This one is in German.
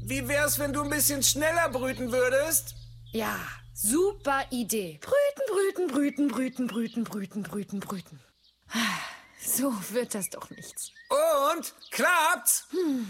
Wie wär's, wenn du ein bisschen schneller brüten würdest? Ja, super Idee. Brüten, brüten, brüten, brüten, brüten, brüten, brüten, brüten. So wird das doch nichts. Und? Klappt's?